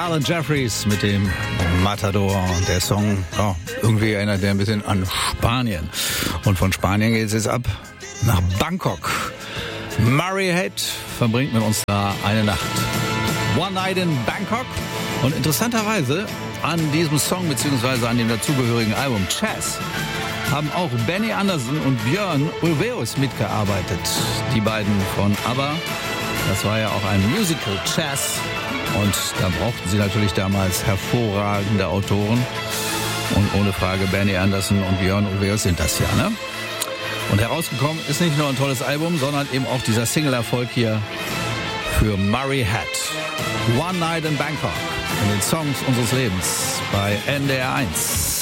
Alan Jeffries mit dem Matador und der Song, irgendwie erinnert der ein bisschen an Spanien. Und von Spanien geht es jetzt ab nach Bangkok. Murray Head verbringt mit uns da eine Nacht. One Night in Bangkok. Und interessanterweise an diesem Song bzw. an dem dazugehörigen Album Chess haben auch Benny Andersson und Björn Ulvaeus mitgearbeitet. Die beiden von ABBA. Das war ja auch ein Musical, Chess. Und da brauchten sie natürlich damals hervorragende Autoren. Und ohne Frage, Benny Andersson und Björn Ulvaeus sind das ja, ne? Und herausgekommen ist nicht nur ein tolles Album, sondern eben auch dieser Single-Erfolg hier für Murray Head. One Night in Bangkok. In den Songs unseres Lebens bei NDR 1.